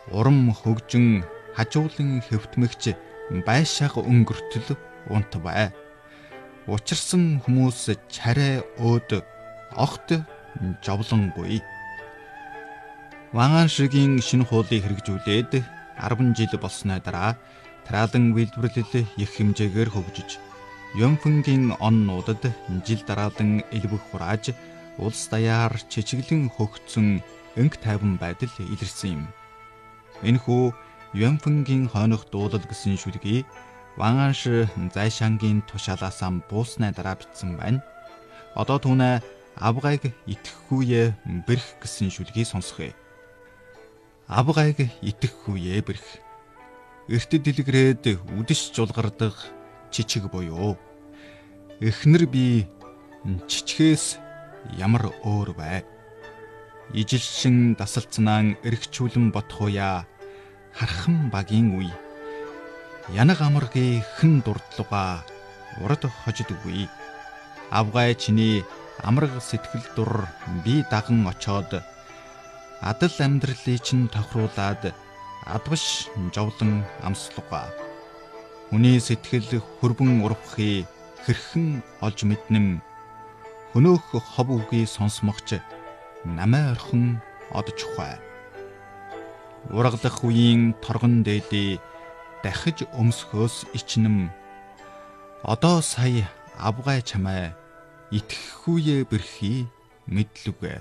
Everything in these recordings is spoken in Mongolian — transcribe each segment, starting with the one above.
урам хөгжин хажуулан хэвтмэгч байшаага өнгөртөл унт бай. Учирсан хүмүүс чарай өөд огт жовлонгүй. Ван Шигийн шинэ хуулийг хэрэгжүүлээд 10 жил болсны дараа тараалан үйлдвэрлэл их хэмжээгээр хөгжиж, Юмфэнгийн оннуудад жил дараалан элбэг хурааж, улс даяар чичиглэн хөгцсөн өнг тайван байдал илэрсэн юм. Энэхүү Юмфэнгийн хойнох дуулал гэсэн шүлгийг Ван Ши Зайшангийн тушаалаасаа буусны дараа бичсэн байна. Одоо түүнээ авгайг итгэхгүйе бэрх гэсэн шүлгийг сонсгоё. Авгайг итгэхгүйе бэрх. Эрт дэлгэрээд үдэш жулгардаг чичиг буюу эхнэр би чичгээс ямар өөр бай. Ижилшин дасалцнаан эргчүүлэн бодхоя хархан багийн үе. Янаг амаргийн хэн дурдлуга урд хожидгүй. Авгай чиний амраг сэтгэл дур би даган очоод адал амьдралыг чинь тохируулаад адваш жовлон амслуга. Хүний сэтгэл хөрбөн урвахыг хэрхэн олж мэднэм. Хөнөөх хов үгийг сонсмогч намаа орхон одж ухай. Ургалах үеийн торгон дээдээ дахиж өмсөхөөс ичнэм. Одоо сая авгай чамай итгэхгүйе бэрхий мэдлүгэ.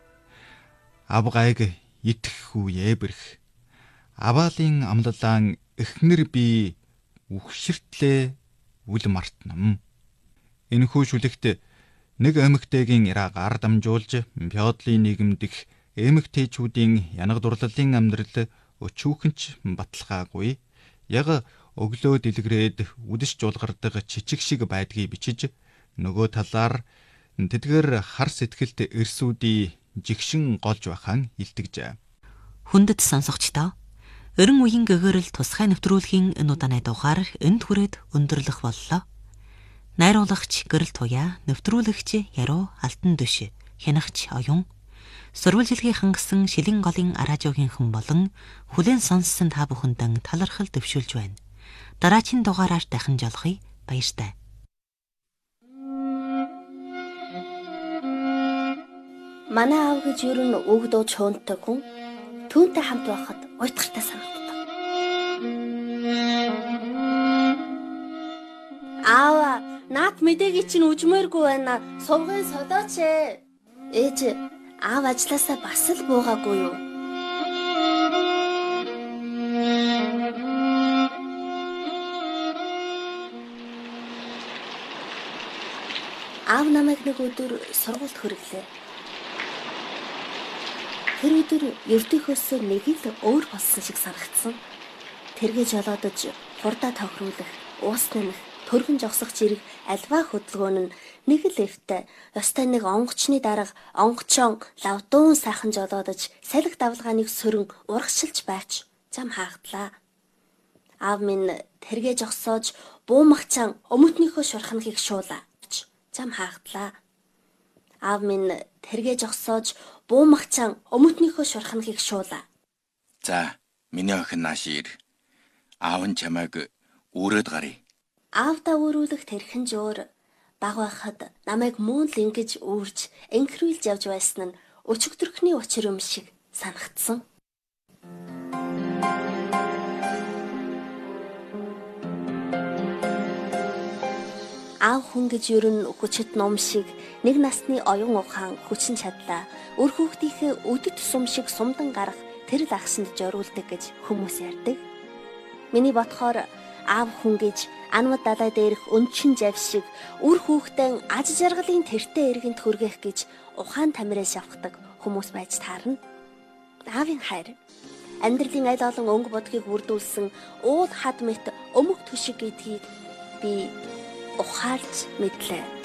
Авгайг итгэхгүйе бэрх. Аваалын амлалаан эхнэр би үхширтлээ үл мартнам. Энэхүү шүлэгт нэг эмэгтэйгийн ираагаар дамжуулж феодлын нийгэмд их эмэгтэйчүүдийн янаг дурлалын амьдрал өчүүхэнч баталгаагүй. Яг өглөө дэлгэрээд үдэш жуулгардаг чичиг шиг байдгийг бичиж, нөгөө талаар тэдгээр хар сэтгэлд эрсүүдий жигшин голж байхаан илтгэжээ. Хүндэт сонсогчдоо, өрн үеийн гэгэрэл тусгай нэвтрүүлгийн энэ удааны дугаар энд хүрээд өндөрлөх боллоо. Найруулагч Гэрэл Туяа, нэвтрүүлэгч Яруу Алтан Дөш, хянагч Оюн, сурвал хэлхий хангасан Шилэн голын радиогийнхан болон хүлээн сонссон та бүхэндээ талархал төвшүүлж байна. Дараагийн дугаараар дахин жолохъё. Баяртай. Манай аав гэж ер нь үг дуу чуунтай хүн түүнтэй хамт байхад уйтгартай санагддаг. Аава, наад мэдээгээ чинь үжмээргүй байна. Сувгын содооч ээ. Ээж, аав ажилласаа бас л буугаагүй юу? Аав намайг нэг өдөр сургуульд хүргэлээ. Тэр өдөр ертөнхөөс нэг л өөр болсон шиг санагдсан. Тэргээ жолоодож, хурдаа тохируулах, уус нэмэх, төргөн жогсох зэрэг альва хөдөлгөөн нь нэг л эвтэй. Ёстой нэг онгочны дарга онгочон лавдуун сайхан жолоодож, салхи давлгааныг сөрөн урагшилж байч зам хаагадлаа. Аав минь тэргээ жогсоож, буу махчаан өмөтнийхөө шурхангийг шуулаач зам хаагадлаа. Аав минь тэргээ жогсоож, буу махчаан өмөтнийхөө шурхангийг шуулаа. За, миний охин нааш ир. Аав нь чамайг өрөөд гарыг. Аавдаа өрүүлэх тэрхэн жөөр баг байхад намайг мөн л ингэж үүрж, энхрүүлж явж байсан нь өчигдөрхний учир юм шиг санагдсан. Аав хүн гэж ер нь хүчит ном шиг, нэг насны оюун ухаан хүчин чадлаа, өр хүүхдийнхээ өдөд сум шиг сумдан гарах тэр л ахсанд зориулдаг гэж хүмүүс ярьдаг. Миний бодохоор аав хүн гэж анмад далай дээрх өнчин жав шиг үр хүүхдэн аж жаргалын тэртээ эргэнд хүргэх гэж ухаан тамираас явахдаг хүмүүс байж таарна. Аавын хайр, амьдралын аль олон өнгө бодгийг бүрдүүлсэн уул хад мэт өмг төшиг гэдгийг би ухаарч мэдлээ.